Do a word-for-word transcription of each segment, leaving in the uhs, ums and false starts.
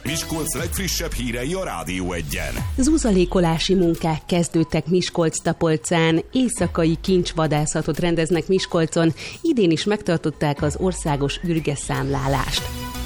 Miskolc legfrissebb hírei a Rádió Egyen. Zúzalékolási munkák kezdődtek Miskolc-Tapolcán, éjszakai kincsvadászatot rendeznek Miskolcon, idén is megtartották az országos ürgeszámlálást.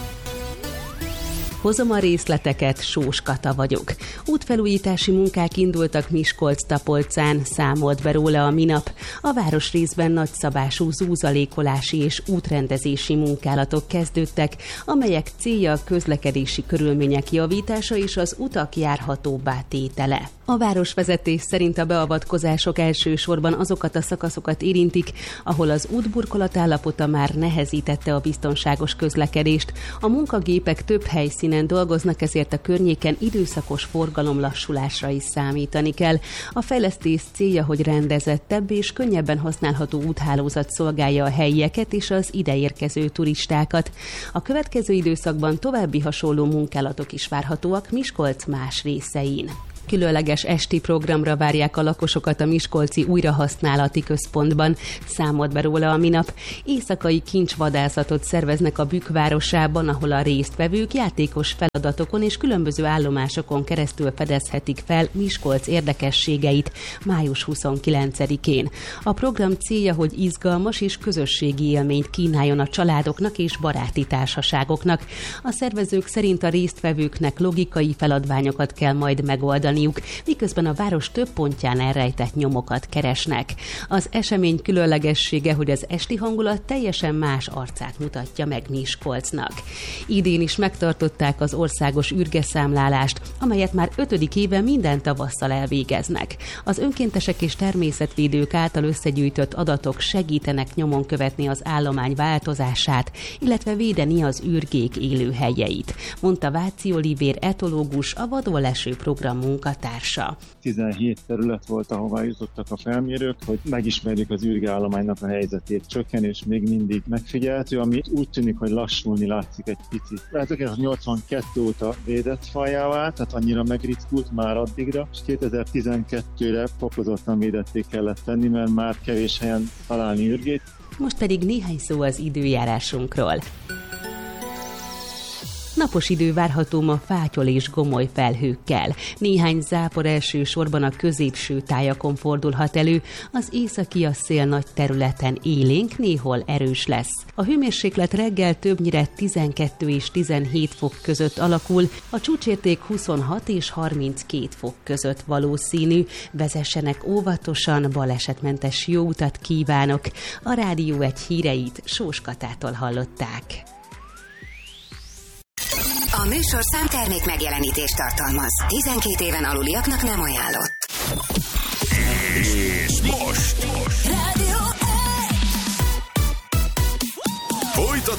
Hozom a részleteket, Sós Kata vagyok. Útfelújítási munkák indultak Miskolc-Tapolcán, számolt be róla a minap. A városrészben nagyszabású zúzalékolási és útrendezési munkálatok kezdődtek, amelyek célja a közlekedési körülmények javítása és az utak járhatóbbá tétele. A városvezetés szerint a beavatkozások elsősorban azokat a szakaszokat érintik, ahol az útburkolat állapota már nehezítette a biztonságos közlekedést. A munkagépek több helyszínen dolgoznak, ezért a környéken időszakos forgalomlassulásra is számítani kell. A fejlesztés célja, hogy rendezettebb és könnyebben használható úthálózat szolgálja a helyieket és az ideérkező turistákat. A következő időszakban további hasonló munkálatok is várhatóak Miskolc más részein. Különleges esti programra várják a lakosokat a miskolci újrahasználati központban, számolt be róla a minap. Éjszakai kincsvadászatot szerveznek a Bükk városában, ahol a résztvevők játékos feladatokon és különböző állomásokon keresztül fedezhetik fel Miskolc érdekességeit május huszonkilencedikén. A program célja, hogy izgalmas és közösségi élményt kínáljon a családoknak és baráti társaságoknak. A szervezők szerint a résztvevőknek logikai feladványokat kell majd megoldani, miközben a város több pontján elrejtett nyomokat keresnek. Az esemény különlegessége, hogy az esti hangulat teljesen más arcát mutatja meg Miskolcnak. Idén is megtartották az országos ürgeszámlálást, amelyet már ötödik éve minden tavasszal elvégeznek. Az önkéntesek és természetvédők által összegyűjtött adatok segítenek nyomon követni az állomány változását, illetve védeni az ürgék élőhelyeit, mondta Váci Olivér etológus, a Vadon leső program munkatársa. tizenhét terület volt, ahová jutottak a felmérők, hogy megismerjük az ürgeállománynak a helyzetét. Csökkenés még mindig megfigyelhető, ami úgy tűnik, hogy lassulni látszik egy picit. ezerkilencszáznyolcvankettő óta védett fajjá vált, tehát annyira megritkult már addigra, és kétezer-tizenkettőre fokozottan védetté kellett tenni, mert már kevés helyen találni ürgét. Most pedig néhány szó az időjárásunkról. Napos idő várható ma fátyol és gomoly felhőkkel. Néhány zápor elsősorban a középső tájakon fordulhat elő, az északi a szél nagy területen élénk, néhol erős lesz. A hőmérséklet reggel többnyire tizenkettő és tizenhét fok között alakul, a csúcsérték huszonhat és harminckét fok között valószínű. Vezessenek óvatosan, balesetmentes jó utat kívánok. A Rádió egy híreit Sós Katától hallották. A műsor számtermék megjelenítést tartalmaz. tizenkét éven aluliaknak nem ajánlott.